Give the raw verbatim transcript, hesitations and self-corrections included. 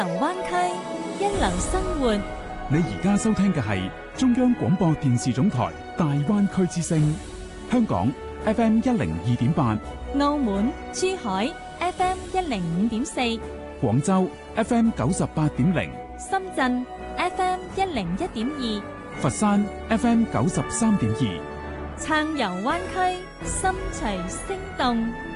灣區一流生活。 你而家收聽嘅係中央廣播電視總台大灣區之聲，香港 F M 一零二點八， 澳門珠海 F M 一零五點四， 廣州 F M 九十八點零， 深圳 F M 一零一點二， 佛山 F M 九十三點二。 撐遊灣區，心隨聲動。